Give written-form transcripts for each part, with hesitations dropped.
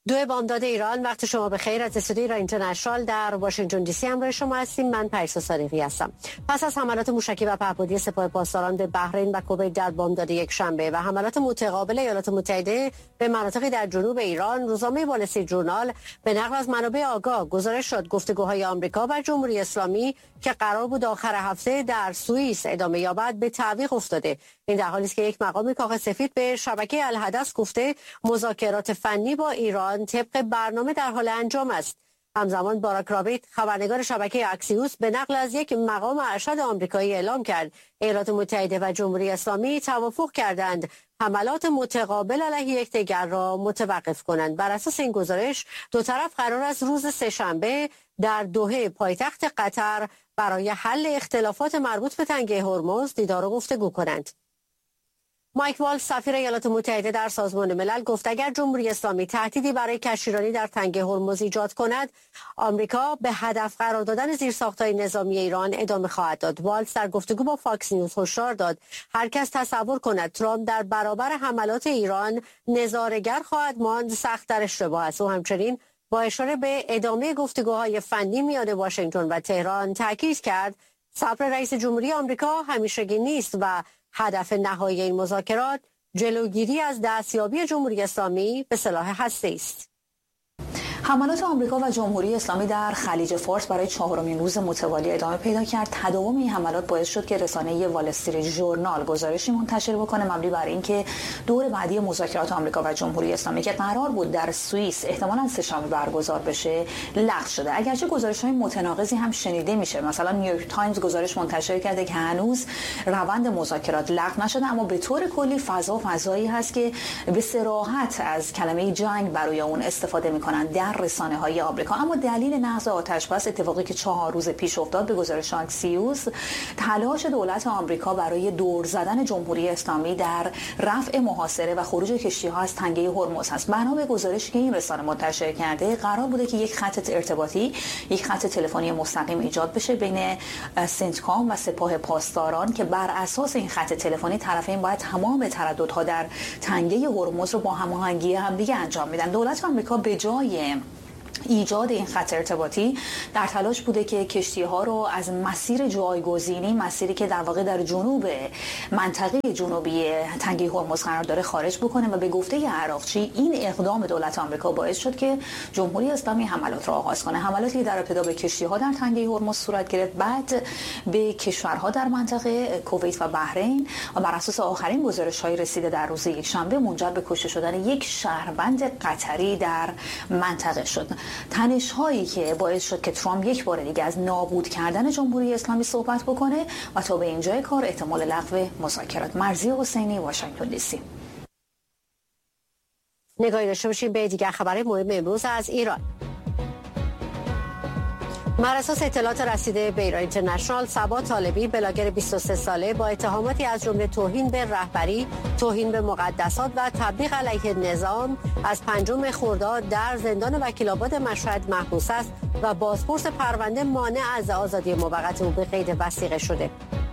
دو بامداد ایران، وقت شما بخیر. از استودیوی ایران اینترنشنال در واشنگتن دی سی همراه شما هستیم. من پریسا صادقی هستم. پس از حملات موشکی و پهپادی سپاه پاسداران به بحرین و کویت در بامداد یک شنبه و حملات متقابل ایالات متحده به مناطقی در جنوب ایران، روزنامه وال استریت ژورنال به نقل از منابع آگاه گزارش شد گفتگوهای آمریکا و جمهوری اسلامی که قرار بود آخر هفته در سوئیس ادامه یابد به تعویق افتاده. این در حالی است که یک مقام کاخ سفید به شبکه الحدث گفته مذاکرات فنی با ایران طبق برنامه در حال انجام است. همزمان باراک رابیت، خبرنگار شبکه اکسیوس، به نقل از یک مقام ارشد آمریکایی اعلام کرد ایالات متحده و جمهوری اسلامی توافق کردند حملات متقابل علیه یکدیگر را متوقف کنند. بر اساس این گزارش دو طرف قرار است روز سه‌شنبه در دوحه پایتخت قطر برای حل اختلافات مربوط به تنگه هرمز دیدار و گفتگو کنند. مایک والز، سفیر ایالات متحده در سازمان ملل، گفت اگر جمهوری اسلامی تهدیدی برای کشتیرانی در تنگه هرمز ایجاد کند، آمریکا به هدف قرار دادن زیرساخت‌های نظامی ایران ادامه خواهد داد. والز در گفتگو با فاکس نیوز هشدار داد هر کس تصور کند ترامپ در برابر حملات ایران نظاره‌گر خواهد ماند سخت در اشتباه است. او همچنین با اشاره به ادامه گفتگوهای فنی میان واشنگتن و تهران تاکید کرد صبر رئیس جمهوری آمریکا همیشگی نیست و هدف نهایی این مذاکرات جلوگیری از دستیابی جمهوری اسلامی به سلاح هسته‌ای است. حملات آمریکا و جمهوری اسلامی در خلیج فارس برای چهارمین روز متوالی ادامه پیدا کرد. تداوم این حملات باعث شد که رسانه وال استریت ژورنال گزارشی منتشر بکنه مبنی بر اینکه دور بعدی مذاکرات آمریکا و جمهوری اسلامی که قرار بود در سوئیس احتمالاً سه‌شنبه برگزار بشه لغو شده. اگرچه گزارش‌های متناقضی هم شنیده میشه. مثلا نیویورک تایمز گزارش منتشر کرده که هنوز روند مذاکرات لغو نشده، اما به طور کلی فضایی هست که به صراحت از کلمه جنگ برای اون استفاده میکنن در رسانه‌های آمریکا. اما دلیل نقض آتشبس، اتفاقی که 4 روز پیش افتاد، به گزارش اکسیوس تلاش دولت آمریکا برای دور زدن جمهوری اسلامی در رفع محاصره و خروج کشتی‌ها از تنگه هرمز است. بنا به گزارشی که این رسانه منتشر کرده، قرار بوده که یک خط ارتباطی، یک خط تلفنی مستقیم ایجاد بشه بین سنتکام و سپاه پاسداران که بر اساس این خط تلفنی طرفین باید تمام ترددها در تنگه هرمز رو با هماهنگی همدیگه انجام میدن. دولت آمریکا به جای ایجاد این خط ارتباطی در تلاش بوده که کشتی‌ها رو از مسیر جایگزینی، مسیری که در واقع در جنوب منطقه جنوبی تنگه هرمز قرار داره، خارج بکنه و به گفته عراقچی این اقدام دولت آمریکا باعث شد که جمهوری اسلامی حملات را آغاز کنه. حملاتی که در ابتدا به کشتی‌ها در تنگه هرمز صورت گرفت، بعد به کشورها در منطقه کویت و بحرین و بر اساس آخرین گزارش‌های رسیده در روز یکشنبه منجر به کشته شدن یک شهروند قطری در منطقه شد. تنش‌هایی که باعث شد که ترامپ یک بار دیگه از نابود کردن جمهوری اسلامی صحبت بکنه و تا به اینجای کار احتمال لغو مذاکرات. مرضیه حسینی، واشنگتن دی سی. نگاهی داشته باشیم به دیگر خبر مهم امروز از ایران. بر اساس اطلاعات رسیده به ایران اینترنشنال، صبا طالبی، بلاگر 23 ساله با اتهاماتی از جمله توهین به رهبری، توهین به مقدسات و تبلیغ علیه نظام از 5 خرداد در زندان وکیل‌آباد مشهد محبوس است و بازپرس پرونده مانع از آزادی موقت او به قید وثیقه شده.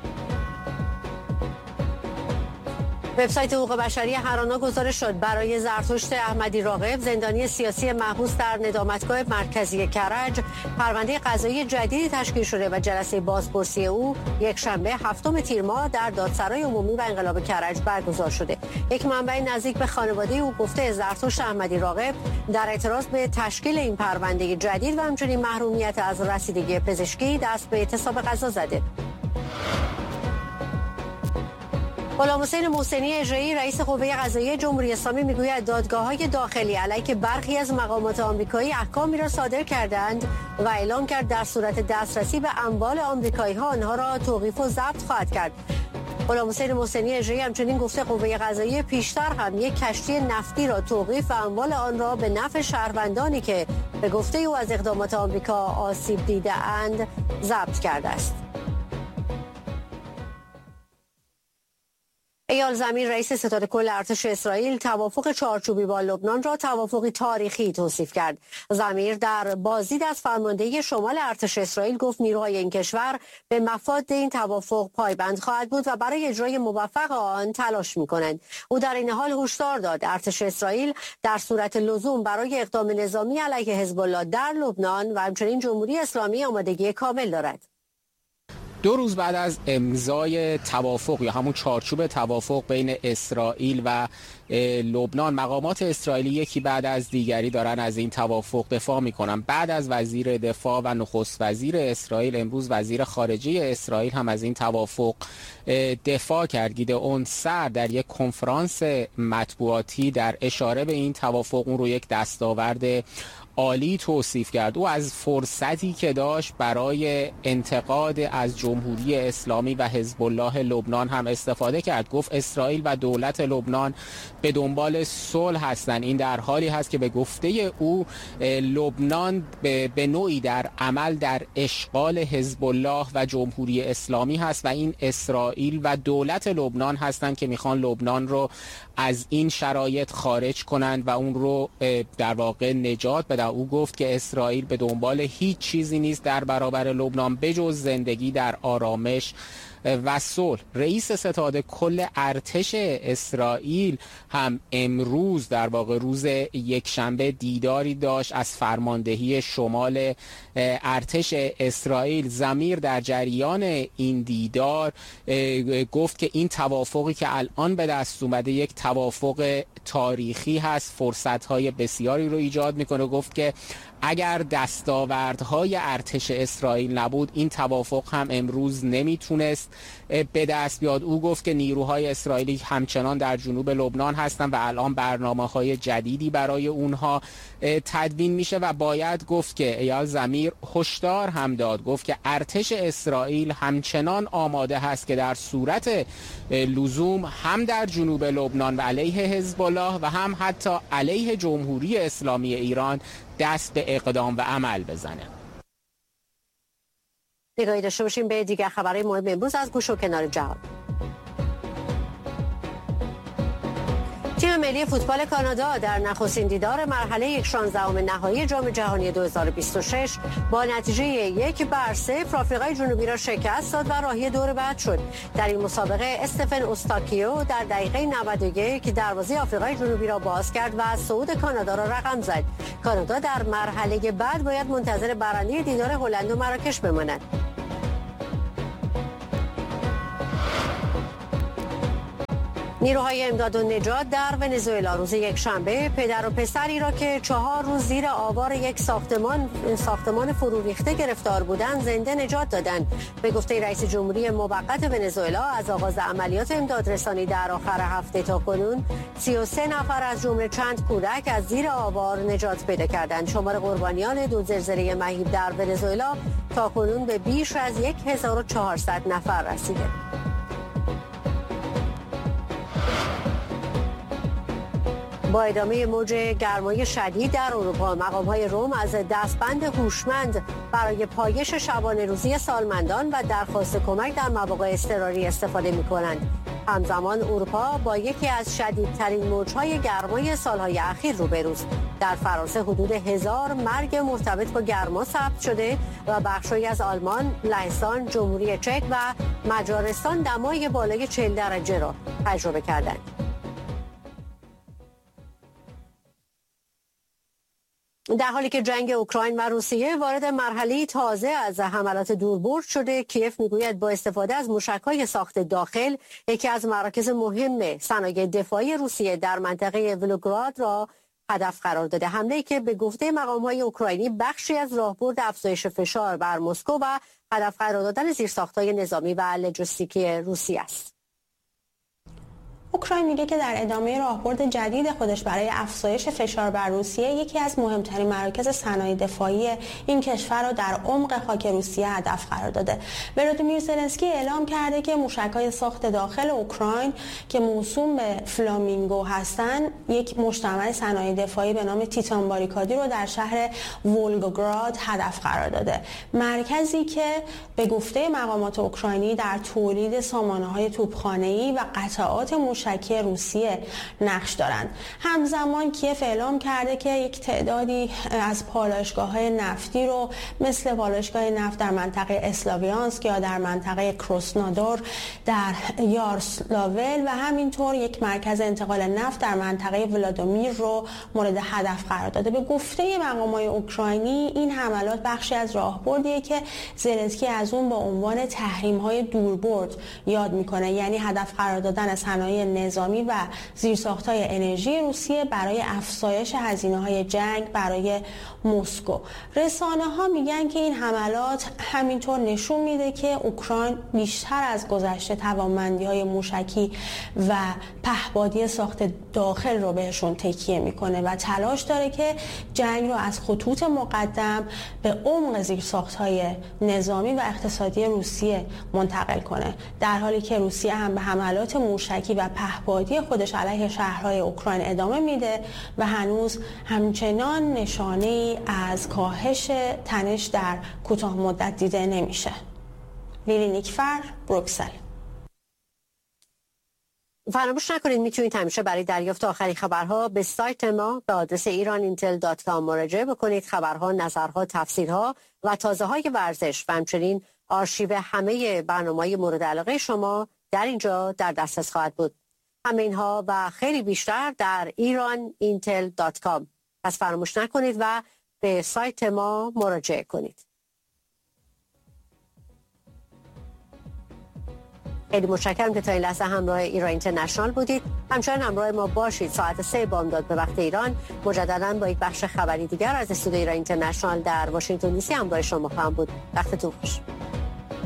وبسایت حقوق بشری هرانا گزارش شد برای زرتشت احمدی راغب، زندانی سیاسی محبوس در ندامتگاه مرکزی کرج، پرونده قضایی جدیدی تشکیل شده و جلسه بازپرسی او یک شنبه 7 تیر ماه در دادسرای عمومی و انقلاب کرج برگزار شده. یک منبع نزدیک به خانواده او گفته زرتشت احمدی راغب در اعتراض به تشکیل این پرونده جدید و همچنین محرومیت از رسیدگی پزشکی دست به اعتصاب غذا زده. غلامحسین محسنی اجرایی، رئیس قوه قضاییه جمهوری اسلامی، میگوید دادگاه‌های داخلی علیه برخی از مقامات آمریکایی احکامی را صادر کردند و اعلام کرد در صورت دسترسی به اموال آمریکایی‌ها آنها را توقیف و ضبط خواهد کرد. غلامحسین محسنی اجرایی همچنین گفته قوه قضاییه پیشتر هم یک کشتی نفتی را توقیف و اموال آن را به نفع شهروندانی که به گفته او از اقدامات آمریکا آسیب دیده‌اند ضبط کرده است. ایال زمیر رئیس ستاد کل ارتش اسرائیل توافق چارچوبی با لبنان را توافقی تاریخی توصیف کرد. زمیر در بازدید از فرماندهی شمال ارتش اسرائیل گفت نیروهای این کشور به مفاد این توافق پایبند خواهد بود و برای اجرای موفق آن تلاش می‌کنند. او در این حال هشدار داد ارتش اسرائیل در صورت لزوم برای اقدام نظامی علیه حزب الله در لبنان و همچنین جمهوری اسلامی آمادگی کامل دارد. 2 روز بعد از امضای توافق یا همون چارچوب توافق بین اسرائیل و لبنان، مقامات اسرائیلی یکی بعد از دیگری دارن از این توافق دفاع میکنن. بعد از وزیر دفاع و نخست وزیر اسرائیل، امروز وزیر خارجه اسرائیل هم از این توافق دفاع کرد. گیدئون سار در یک کنفرانس مطبوعاتی در اشاره به این توافق اون رو یک دستاورد عالی توصیف کرد. او از فرصتی که داشت برای انتقاد از جمهوری اسلامی و حزب الله لبنان هم استفاده کرد. گفت اسرائیل و دولت لبنان به دنبال صلح هستند. این در حالی هست که به گفته او لبنان به نوعی در عمل در اشغال حزب الله و جمهوری اسلامی هست و این اسرائیل و دولت لبنان هستند که میخوان لبنان رو از این شرایط خارج کنند و اون رو در واقع نجات بدن. او گفت که اسرائیل به دنبال هیچ چیزی نیست در برابر لبنان بجز زندگی در آرامش و صلح. رئیس ستاد کل ارتش اسرائیل هم امروز در واقع روز یکشنبه دیداری داشت از فرماندهی شمال ارتش اسرائیل. زمیر در جریان این دیدار گفت که این توافقی که الان به دست اومده یک توافق تاریخی هست، فرصت‌های بسیاری رو ایجاد میکنه. گفت که اگر دستاوردهای ارتش اسرائیل نبود این توافق هم امروز نمیتونست به دست بیاد. او گفت که نیروهای اسرائیلی همچنان در جنوب لبنان هستند و الان برنامه‌های جدیدی برای اونها تدوین میشه و باید گفت که ایال زمیر هشدار هم داد، گفت که ارتش اسرائیل همچنان آماده هست که در صورت لزوم هم در جنوب لبنان و علیه حزب الله و هم حتی علیه جمهوری اسلامی ایران دست به اقدام و عمل بزنه. نگاهی داشته باشیم به دیگر خبرهای مهم امروز از گوش و کنار جهان. تیم ملی فوتبال کانادا در نخستین دیدار مرحله 16 نهایی جام جهانی 2026 با نتیجه 1-0 آفریقای جنوبی را شکست داد و راهی دور بعد شد. در این مسابقه استفن اوستاکیو در دقیقه 91 دروازه آفریقای جنوبی را باز کرد و صعود کانادا را رقم زد. کانادا در مرحله بعد باید منتظر برنده دیدار هلند و مراکش بماند. نیروهای امداد و نجات در ونزوئلا روز یکشنبه پدر و پسری را که 4 روز زیر آوار یک ساختمان فرو ریخته گرفتار بودند زنده نجات دادند. به گفته رئیس جمهوری موقت ونزوئلا از آغاز عملیات امدادرسانی در آخر هفته تا کنون 33 نفر از جمله چند کودک از زیر آوار نجات پیدا کردند. شمار قربانیان 2 زلزله مهیب در ونزوئلا تا کنون به بیش از 1400 نفر رسیده. با ادامه موج گرمای شدید در اروپا، مقام‌های روم از دستبند هوشمند برای پایش شبانه روزی سالمندان و درخواست کمک در مواقع اضطراری استفاده می‌کنند. همزمان اروپا با یکی از شدیدترین موج‌های گرمای سال‌های اخیر روبروست. در فرانسه حدود 1000 مرگ مرتبط با گرما ثبت شده و بخش‌هایی از آلمان، لهستان، جمهوری چک و مجارستان دمای بالای 40 درجه را تجربه کردند. در حالی که جنگ اوکراین و روسیه وارد مرحله تازه از حملات دوربرد شده، کیف میگوید با استفاده از موشک‌های ساخت داخل یکی از مراکز مهم صنایع دفاعی روسیه در منطقه ولوگراد را هدف قرار داده. حمله‌ای که به گفته مقام‌های اوکراینی بخشی از راهبرد افزایش فشار بر مسکو و هدف قرار دادن زیرساخت‌های نظامی و لوجستیکی روسیه است. اوکراین میگه که در ادامه راهبرد جدید خودش برای افزایش فشار بر روسیه، یکی از مهمترین مراکز صنایع دفاعی این کشور را در عمق خاک روسیه هدف قرار داده. ولودیمیر زلنسکی اعلام کرده که موشک‌های ساخت داخل اوکراین که موسوم به فلامینگو هستند، یک مجتمع صنایع دفاعی به نام تیتان باریکادی رو در شهر ولگوگراد هدف قرار داده. مرکزی که به گفته مقامات اوکراینی در تولید سامانه‌های توپخانه‌ای و قطعات موشکی روسیه نقش دارند. همزمان کیف اعلام کرده که یک تعدادی از پالایشگاه‌های نفتی رو مثل پالایشگاه نفت در منطقه اسلاویانسک یا در منطقه کروسنادور در یارسلاول و همینطور یک مرکز انتقال نفت در منطقه ولادیمیر رو مورد هدف قرار داده. به گفته مقامات اوکراینی این حملات بخشی از راهبردیه که زلنسکی از اون با عنوان تحریم‌های دوربرد یاد میکنه، یعنی هدف قرار دادن صنایع نظامی و زیرساخت‌های انرژی روسیه برای افزایش هزینه‌های جنگ برای مسکو. رسانه‌ها میگن که این حملات همینطور نشون میده که اوکراین بیشتر از گذشته توانمندی‌های موشکی و پهپادی ساخت داخل رو بهشون تکیه میکنه و تلاش داره که جنگ رو از خطوط مقدم به عمق زیرساخت‌های نظامی و اقتصادی روسیه منتقل کنه، در حالی که روسیه هم به حملات موشکی و پهپادی خودش علیه شهرهای اوکراین ادامه میده و هنوز همچنان نشانه‌ای از کاهش تنش در کوتاه مدت دیده نمیشه. لیلی نیکفر، بروکسل. فراموش نکنید میتونید همیشه برای دریافت آخرین خبرها به سایت ما به آدرس iranintel.com مراجعه بکنید. خبرها، نظرها، تفسیرها و تازه‌های ورزش و همچنین آرشیو همه برنامه‌های مورد علاقه شما در اینجا در دسترس خواهد بود. همه اینها و خیلی بیشتر در iranintel.com. پس فراموش نکنید و به سایت ما مراجعه کنید. خیلی متشکرم که تا این لحظه همراه ایران اینترنشنال بودید. همچنان همراه ما باشید. ساعت 3 بامداد به وقت ایران مجددا با یک بخش خبری دیگر از استودیو ایران اینترنشنال در واشنگتن دی سی همراه شما خواهم بود. وقتتون خوش.